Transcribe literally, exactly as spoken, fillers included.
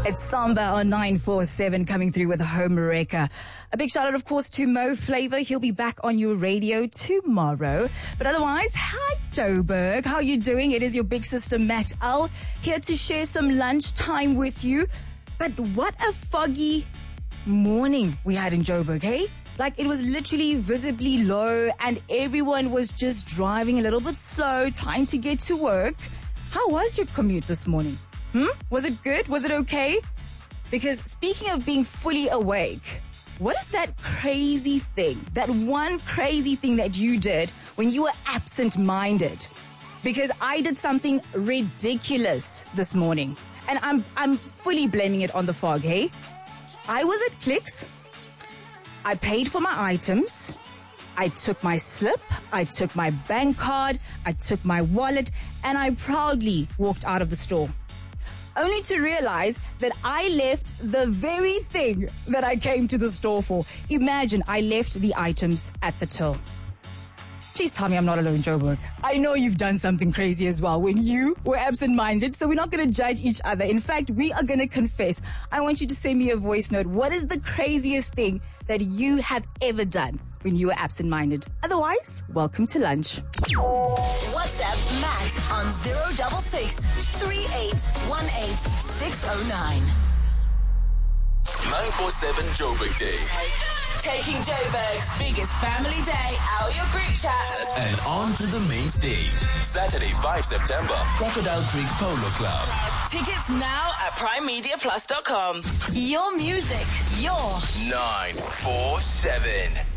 It's Samba on nine four seven coming through with a home wrecker. A big shout out, of course, to Mo Flavor. He'll be back on your radio tomorrow. But otherwise, hi, Joburg. How you doing? It is your big sister, Matt L, here to share some lunchtime with you. But what a foggy morning we had in Joburg, hey? Like, it was literally visibly low and everyone was just driving a little bit slow, trying to get to work. How was your commute this morning? Hmm? Was it good? Was it okay? Because speaking of being fully awake, what is that crazy thing, that one crazy thing that you did when you were absent-minded? Because I did something ridiculous this morning, and I'm I'm fully blaming it on the fog, hey? I was at Clicks. I paid for my items. I took my slip, I took my bank card, I took my wallet, and I proudly walked out of the store. Only to realize that I left the very thing that I came to the store for. Imagine I left the items at the till. Please tell me I'm not alone, Joburg. I know you've done something crazy as well when you were absent-minded, so we're not going to judge each other. In fact, we are going to confess. I want you to send me a voice note. What is the craziest thing that you have ever done when you were absent-minded? Otherwise, welcome to lunch. WhatsApp Matt on zero double six three eight one eight six oh nine. nine four seven Joburg Day. Taking Joburg's biggest family day out your group chat. And on to the main stage. Saturday, the fifth of September, Crocodile Creek Polo Club. Tickets now at prime media plus dot com. Your music, your nine four seven.